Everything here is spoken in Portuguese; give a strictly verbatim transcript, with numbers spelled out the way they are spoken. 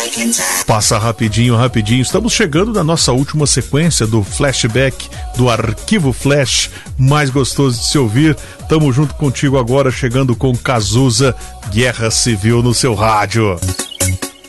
Passa rapidinho, rapidinho. Estamos chegando na nossa última sequência do flashback do Arquivo Flash, mais gostoso de se ouvir. Tamo junto contigo agora, chegando com Cazuza, Guerra Civil no seu rádio.